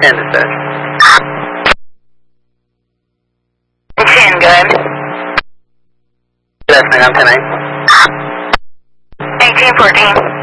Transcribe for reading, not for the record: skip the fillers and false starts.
10 dispatch. 10, go ahead. Yes, man, I'm 10-8. 1814.